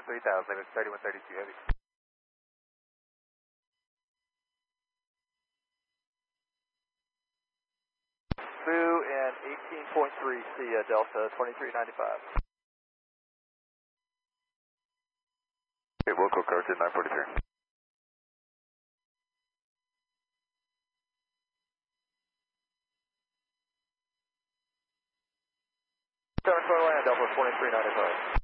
3000, leaving 3132 heavy. Boo and 18.3, see Delta 2395. Okay, local car to 943. Seven for land, Delta 2395.